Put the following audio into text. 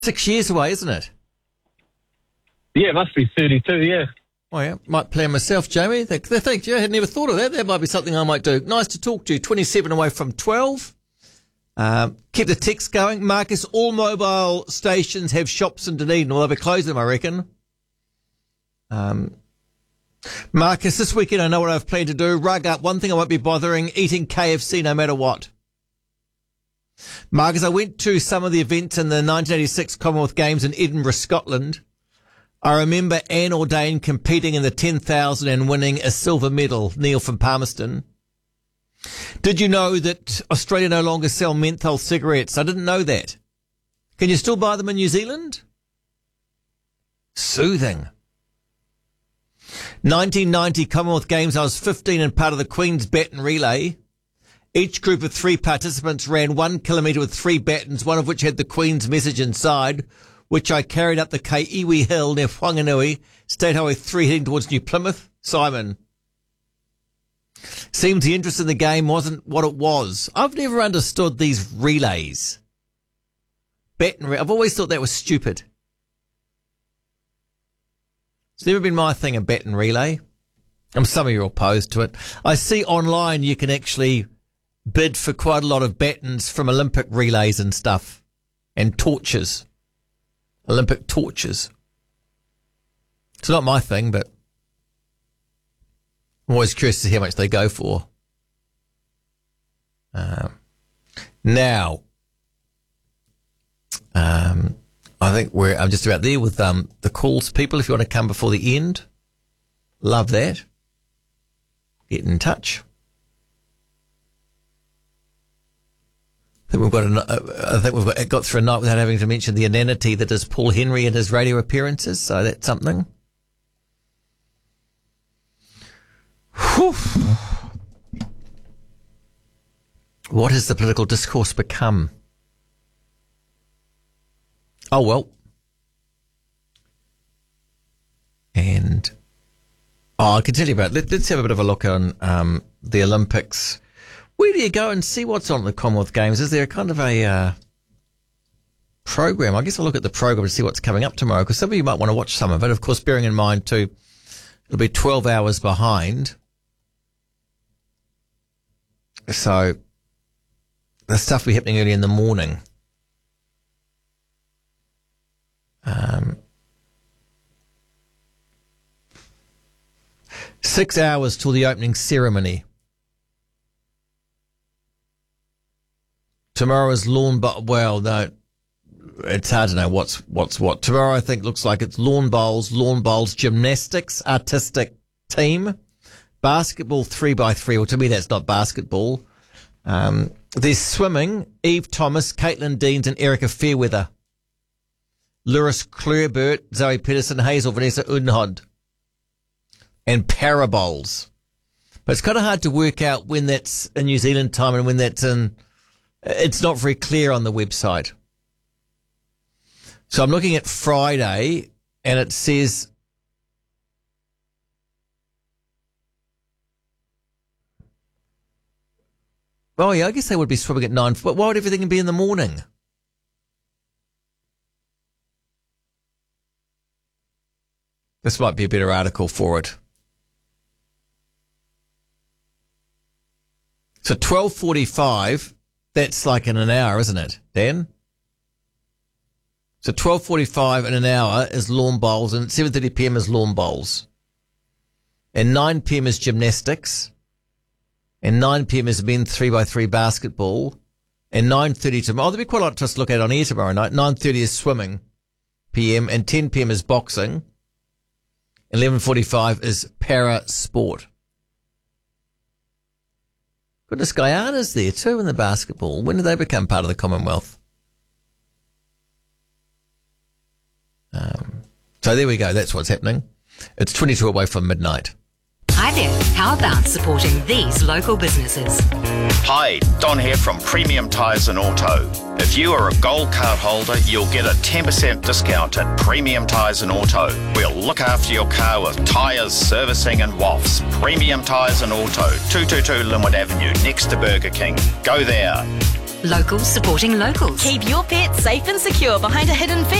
6 years away, isn't it? Yeah, it must be 32, yeah. Oh, yeah. Might play myself, Jamie. They think, yeah, I had never thought of that. That might be something I might do. Nice to talk to you. 27 away from 12. Keep the text going. Marcus, all mobile stations have shops in Dunedin. Well, they'll close them, I reckon. Marcus, this weekend I know what I've planned to do. Rug up. One thing I won't be bothering, eating KFC no matter what. Marcus, I went to some of the events in the 1986 Commonwealth Games in Edinburgh, Scotland. I remember Anne Ordain competing in the 10,000 and winning a silver medal. Neil from Palmerston. Did you know that Australia no longer sell menthol cigarettes? I didn't know that. Can you still buy them in New Zealand? Soothing. 1990 Commonwealth Games, I was 15 and part of the Queen's Baton Relay. Each group of 3 participants ran 1 kilometre with 3 batons, one of which had the Queen's message inside, which I carried up the Kaiiwi Hill near Whanganui, State Highway 3 heading towards New Plymouth. Simon. Seems the interest in the game wasn't what it was. I've never understood these relays. I've always thought that was stupid. It's never been my thing, a baton relay. Some of you are opposed to it. I see online you can actually bid for quite a lot of batons from Olympic relays and stuff. And torches. Olympic torches. It's not my thing, but I'm always curious to see how much they go for. Now, I think I'm just about there with the calls, people. If you want to come before the end, love that. Get in touch. I think we've got through a night without having to mention the inanity that is Paul Henry and his radio appearances. So that's something. Whew. What has the political discourse become? Oh, well. And I can tell you about it. Let's have a bit of a look on the Olympics. Where do you go and see what's on the Commonwealth Games? Is there kind of a program? I guess I'll look at the program to see what's coming up tomorrow, because some of you might want to watch some of it. Of course, bearing in mind, too, it'll be 12 hours behind. So the stuff will be happening early in the morning. 6 hours till the opening ceremony. Tomorrow is well, no, it's hard to know what's what. Tomorrow, I think, looks like it's lawn bowls, gymnastics, artistic team, basketball 3x3. Well, to me, that's not basketball. There's swimming, Eve Thomas, Caitlin Deans and Erica Fairweather. Lewis Clarebert, Zoe Pedersen, Hazel Vanessa Unhod. And parabols. But it's kind of hard to work out when that's in New Zealand time and when that's in... It's not very clear on the website. So I'm looking at Friday and it says... Oh, yeah, I guess they would be swimming at 9. But why would everything be in the morning? This might be a better article for it. So 12:45, that's like in an hour, isn't it, Dan? So 12:45 in an hour is lawn bowls, and 7:30 p.m. is lawn bowls. And 9 p.m. is gymnastics. And 9 p.m. is men's 3x3 basketball. And 9:30 tomorrow. There'll be quite a lot to look at on air tomorrow night. 9:30 is swimming p.m. and 10 p.m. is boxing. 11:45 is para sport. Goodness, Guyana's there too in the basketball. When did they become part of the Commonwealth? So there we go. That's what's happening. It's 22 away from midnight. Hi there. How about supporting these local businesses? Hi, Don here from Premium Tyres and Auto. If you are a gold card holder, you'll get a 10% discount at Premium Tyres and Auto. We'll look after your car with tyres, servicing and WAFs. Premium Tyres and Auto, 222 Linwood Avenue, next to Burger King. Go there. Locals supporting locals. Keep your pet safe and secure behind a hidden fence.